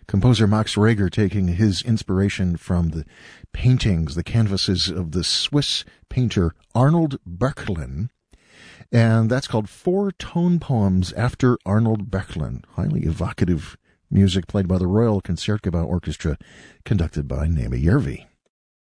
Composer Max Reger taking his inspiration from the paintings, the canvases of the Swiss painter Arnold Böcklin. And that's called Four Tone Poems After Arnold Böcklin. Highly evocative music played by the Royal Concertgebouw Orchestra, conducted by Naima Järvi.